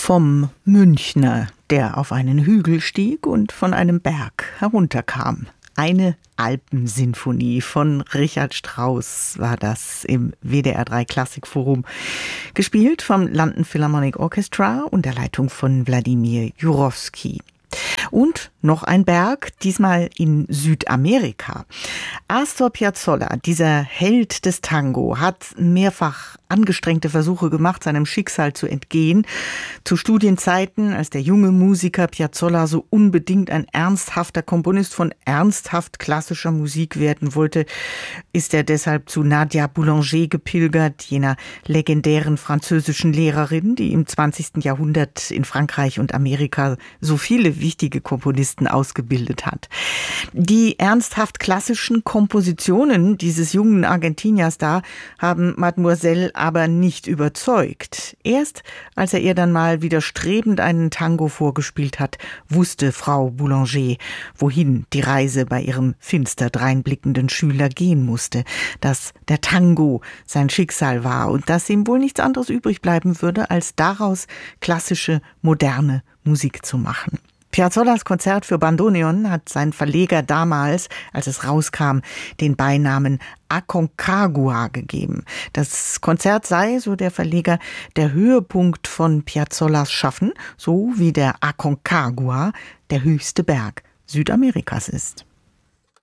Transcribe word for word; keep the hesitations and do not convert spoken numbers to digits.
Vom Münchner, der auf einen Hügel stieg und von einem Berg herunterkam. Eine Alpensinfonie von Richard Strauss war das im W D R drei Klassikforum. Gespielt vom London Philharmonic Orchestra unter Leitung von Wladimir Jurowski. Und noch ein Berg, diesmal in Südamerika. Astor Piazzolla, dieser Held des Tango, hat mehrfach angestrengte Versuche gemacht, seinem Schicksal zu entgehen. Zu Studienzeiten, als der junge Musiker Piazzolla so unbedingt ein ernsthafter Komponist von ernsthaft klassischer Musik werden wollte, ist er deshalb zu Nadia Boulanger gepilgert, jener legendären französischen Lehrerin, die im zwanzigsten Jahrhundert in Frankreich und Amerika so viele wichtige Komponisten ausgebildet hat. Die ernsthaft klassischen Kompositionen dieses jungen Argentiniers da haben Mademoiselle aber nicht überzeugt. Erst als er ihr dann mal widerstrebend einen Tango vorgespielt hat, wusste Frau Boulanger, wohin die Reise bei ihrem finster dreinblickenden Schüler gehen musste, dass der Tango sein Schicksal war und dass ihm wohl nichts anderes übrig bleiben würde, als daraus klassische, moderne Musik zu machen. Piazzollas Konzert für Bandoneon hat sein Verleger damals, als es rauskam, den Beinamen Aconcagua gegeben. Das Konzert sei, so der Verleger, der Höhepunkt von Piazzollas Schaffen, so wie der Aconcagua der höchste Berg Südamerikas ist.